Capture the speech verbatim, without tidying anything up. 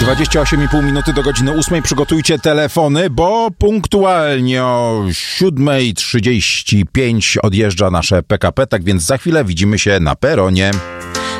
dwadzieścia osiem i pół minuty do godziny ósmej. Przygotujcie telefony, bo punktualnie o siódma trzydzieści pięć odjeżdża nasze P K P, tak więc za chwilę widzimy się na peronie.